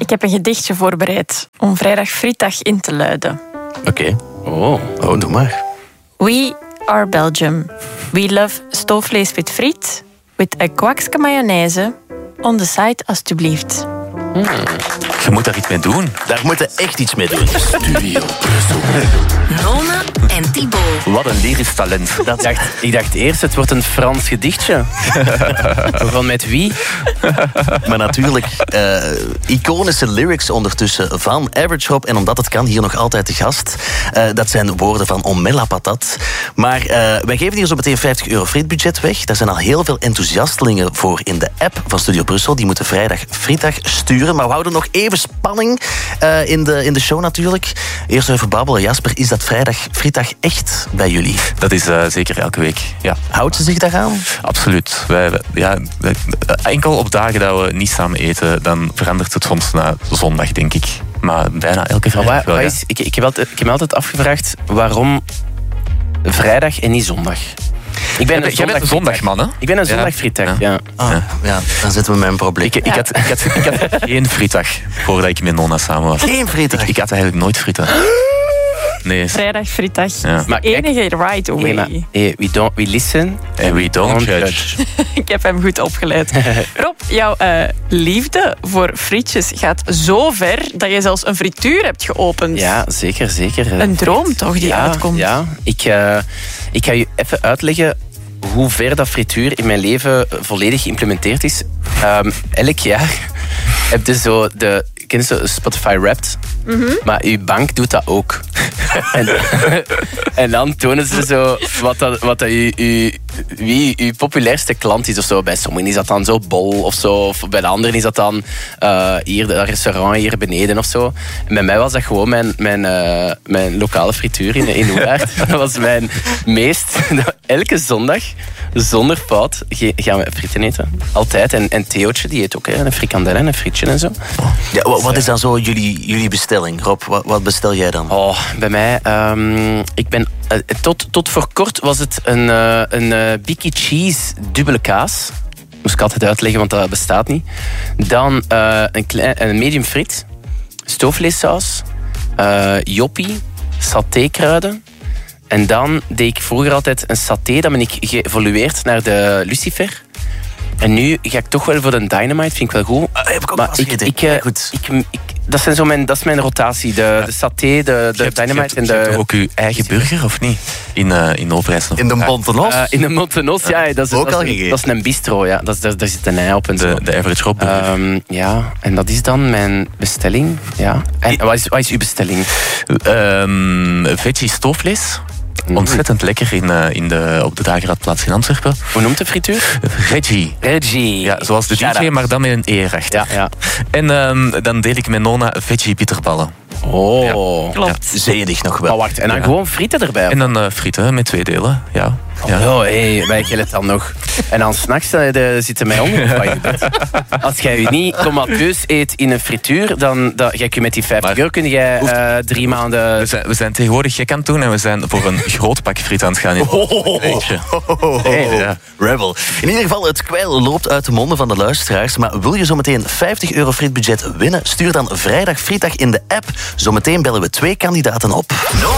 Ik heb een gedichtje voorbereid om vrijdag frietdag in te luiden. Oké. Oh, doe maar. We are Belgium. We love stoofvlees with friet, with a kwakske mayonaise. On the side, alstublieft. Je moet daar iets mee doen. Daar moeten we echt iets mee doen. Studio Brussel. Nona en Thibaut. Wat een lyrisch talent. Ik dacht eerst, het wordt een Frans gedichtje. Van met wie? Maar natuurlijk, iconische lyrics ondertussen van Average Hop. En omdat het kan, hier nog altijd de gast. Dat zijn woorden van Omella Patat. Maar wij geven hier zo meteen €50 frietbudget weg. Daar zijn al heel veel enthousiastelingen voor in de app van Studio Brussel. Die moeten vrijdag frietdag sturen. Maar we houden nog even spanning in de show natuurlijk. Eerst even babbelen. Jasper, is dat vrijdag frietdag echt bij jullie? Dat is zeker elke week, ja. Houdt ze zich daaraan? Absoluut. Enkel op dagen dat we niet samen eten, dan verandert het soms naar zondag, denk ik. Maar bijna elke vrijdag wel, ja. Ik heb me altijd afgevraagd waarom vrijdag en niet zondag. Jij bent een zondagman, hè? Ik ben een zondagfrietdag, ja. Ja, dan zitten we met een probleem. Ik had geen frietdag voordat ik met Nona samen was. Geen frietdag? Ik had eigenlijk nooit frietdag. Nee. Vrijdag frietdag. Ja. Maar enige right away. We listen and we don't judge. Ik heb hem goed opgeleid. Rob, jouw liefde voor frietjes gaat zo ver dat je zelfs een frituur hebt geopend. Ja, zeker. Een droom toch die uitkomt? Ja, ik ga je even uitleggen hoe ver dat frituur in mijn leven volledig geïmplementeerd is. Elk jaar heb je zo ken je zo Spotify Wrapped? Mm-hmm. Maar uw bank doet dat ook. en dan tonen ze zo wie uw populairste klant is of zo. Bij sommigen is dat dan zo Bol of zo. Of bij de anderen is dat dan hier, dat restaurant hier beneden of zo. En bij mij was dat gewoon mijn lokale frituur in Oelaert. Dat was mijn meest... Elke zondag, zonder fout, gaan we frieten eten. Altijd. En Theootje, die eet ook een frikandel en een frietje en zo. Ja, wat is dan zo jullie bestelling, Rob? Wat bestel jij dan? Oh, bij mij... ik ben... Tot voor kort was het een Bicky Cheese dubbele kaas. Moest ik altijd uitleggen, want dat bestaat niet. Dan een medium friet. Stoofvleessaus. Joppie. Satékruiden. En dan deed ik vroeger altijd een saté. Dan ben ik geëvolueerd naar de Lucifer. En nu ga ik toch wel voor de Dynamite. Vind ik wel goed. Heb ik ook pas gegeten. Goed. Dat is mijn rotatie. De saté, de Dynamite en de... Je hebt ook uw eigen burger, of niet? In Overijssel. In de Montenos? In de Montenos, ja. Dat is een bistro, ja. Daar zit een ei op en zo. De Average Hop burger. Ja, en dat is dan mijn bestelling. Ja. En wat is uw bestelling? Veggie stoofvlees. Ontzettend lekker op de Dageraadplaats in Antwerpen. Hoe noemt de frituur? Reggie. Ja, zoals de DJ, maar dan met een E erachter. Ja. En dan deel ik met Nona veggie bitterballen. Oh, ja. Klopt. Zedig nog wel. Maar wacht, en dan gewoon frieten erbij? En dan frieten met 2 delen, ja. Wij gillen het dan nog. En dan s'nachts zitten mij honger. Als jij je niet comateus eet in een frituur, dan jij kun met die €50 kun jij 3 maanden... We zijn tegenwoordig gek aan het doen en we zijn voor een groot pak friet aan het gaan. Rebel. In ieder geval, het kwijl loopt uit de monden van de luisteraars. Maar wil je zometeen €50 frietbudget winnen? Stuur dan vrijdag frietdag in de app. Zometeen bellen we 2 kandidaten op.